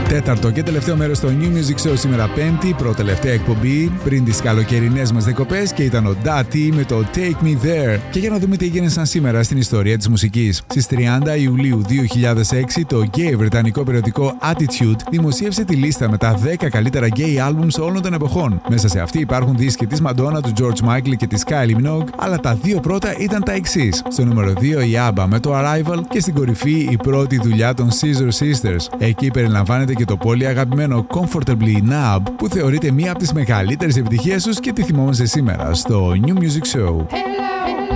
Τέταρτο και τελευταίο μέρος στο New Music Show σήμερα Πέμπτη, προτελευταία εκπομπή πριν τις καλοκαιρινές μας δεκοπές και ήταν ο Dati με το Take Me There. Και για να δούμε τι έγινε σαν σήμερα στην ιστορία της μουσικής. Στις 30 Ιουλίου 2006 το gay βρετανικό περιοδικό Attitude δημοσίευσε τη λίστα με τα 10 καλύτερα gay albums όλων των εποχών. Μέσα σε αυτή υπάρχουν δίσκοι της Madonna, του George Michael και της Kylie Minogue, αλλά τα δύο πρώτα ήταν τα εξής. Στο νούμερο 2 η ABBA με το Arrival και στην κορυφή η πρώτη δουλειά των Scissor Sisters. Εκεί περιλαμβάνεται και το πολύ αγαπημένο Comfortably Numb που θεωρείται μία από τις μεγαλύτερες επιτυχίες τους και τη θυμόμαστε σήμερα στο New Music Show. Hello.